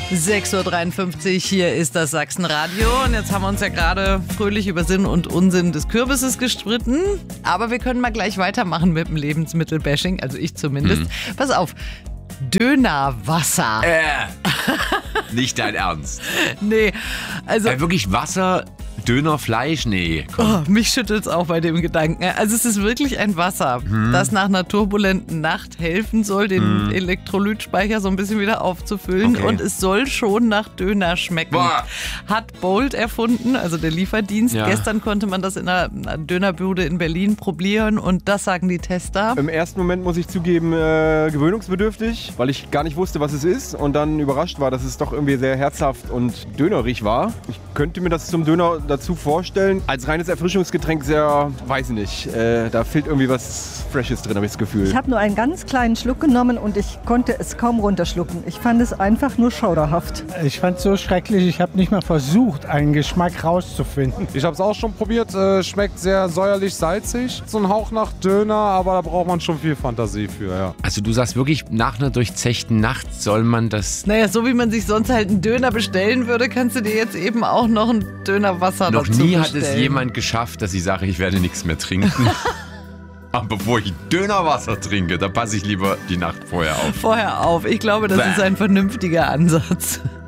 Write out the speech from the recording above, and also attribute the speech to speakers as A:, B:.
A: 6.53 Uhr, hier ist das Sachsenradio und jetzt haben wir uns ja gerade fröhlich über Sinn und Unsinn des Kürbisses gestritten, aber wir können mal gleich weitermachen mit dem Lebensmittelbashing, also ich zumindest. Pass auf, Dönerwasser.
B: Nicht dein Ernst.
A: Nee, also...
B: Wirklich Wasser, Dönerfleisch? Nee.
A: Oh, mich schüttelt's auch bei dem Gedanken. Also es ist wirklich ein Wasser, das nach einer turbulenten Nacht helfen soll, den Elektrolytspeicher so ein bisschen wieder aufzufüllen.
B: Okay.
A: Und es soll schon nach Döner schmecken.
B: Boah.
A: Hat Bolt erfunden, also der Lieferdienst.
B: Ja.
A: Gestern konnte man das in einer Dönerbude in Berlin probieren und das sagen die Tester.
C: Im ersten Moment, muss ich zugeben, gewöhnungsbedürftig, weil ich gar nicht wusste, was es ist und dann überrascht war, dass es doch irgendwie sehr herzhaft und dönerig war. Ich könnte mir das zum Döner dazu vorstellen. Als reines Erfrischungsgetränk sehr, weiß ich nicht, da fehlt irgendwie was Freshes drin, habe ich das Gefühl.
D: Ich habe nur einen ganz kleinen Schluck genommen und ich konnte es kaum runterschlucken. Ich fand es einfach nur schauderhaft.
E: Ich fand es so schrecklich, ich habe nicht mal versucht, einen Geschmack rauszufinden.
F: Ich habe es auch schon probiert, schmeckt sehr säuerlich, salzig. So ein Hauch nach Döner, aber da braucht man schon viel Fantasie für, ja.
B: Also du sagst wirklich, nach einer durchzechten Nacht soll man das...
A: Naja, so wie man sich sonst halt einen Döner bestellen würde, kannst du dir jetzt eben auch noch einen Dönerwasser
B: Noch
A: dazu
B: nie
A: bestellen.
B: hat es jemand geschafft, dass ich sage, ich werde nichts mehr trinken. Aber bevor ich Dönerwasser trinke, da passe ich lieber die Nacht vorher auf.
A: Vorher auf. Ich glaube, das ist ein vernünftiger Ansatz.